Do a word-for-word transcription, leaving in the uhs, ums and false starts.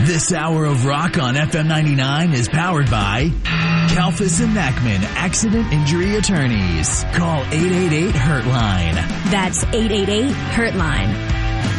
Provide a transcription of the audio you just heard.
This hour of rock on F M ninety-nine is powered by Kalfas and Nackman Accident Injury Attorneys. Call eight eight eight, hurt line. That's eight eight eight, hurt line.